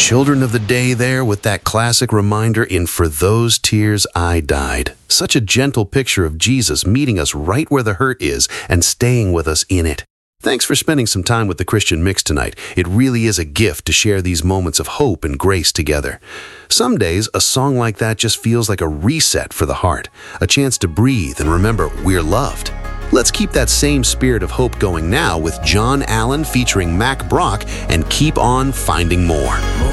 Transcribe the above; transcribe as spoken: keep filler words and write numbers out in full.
Children of the Day there with that classic reminder in For Those Tears I Died. Such a gentle picture of Jesus meeting us right where the hurt is and staying with us in it. Thanks for spending some time with the Christian Mix tonight. It really is a gift to share these moments of hope and grace together. Some days, a song like that just feels like a reset for the heart, a chance to breathe and remember we're loved. Let's keep that same spirit of hope going now with John Allen featuring Mac Brock and Keep On Finding More.